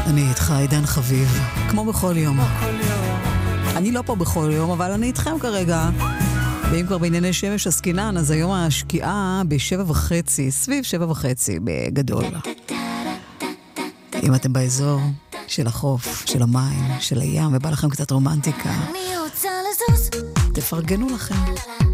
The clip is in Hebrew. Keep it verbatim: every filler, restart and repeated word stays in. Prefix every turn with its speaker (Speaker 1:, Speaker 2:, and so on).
Speaker 1: אני איתך, עידן חביב, כמו בכל יום. אני לא פה בכל יום, אבל אני איתכם כרגע. ואם כבר בענייני שמש עסקינן, אז היום השקיעה בשבע וחצי, סביב שבע וחצי בגדול. אם אתם באזור של החוף, של המים, של הים, ובא לכם קצת רומנטיקה, תפרגנו לכם.